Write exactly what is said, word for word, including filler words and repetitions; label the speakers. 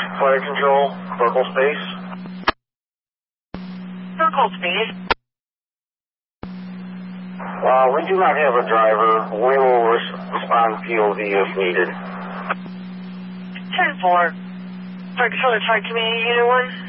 Speaker 1: Flight control, local space.
Speaker 2: Local space.
Speaker 1: Uh, we do not have a driver. We will res- respond P O V if needed.
Speaker 2: ten four. Flight control, try community unit one.